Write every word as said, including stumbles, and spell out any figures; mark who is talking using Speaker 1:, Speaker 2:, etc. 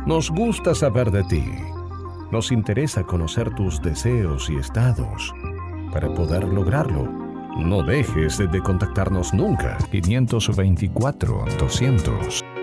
Speaker 1: Nos gusta saber de ti. Nos interesa conocer tus deseos y estados. Para poder lograrlo, no dejes de contactarnos nunca.
Speaker 2: quinientos veinticuatro, doscientos.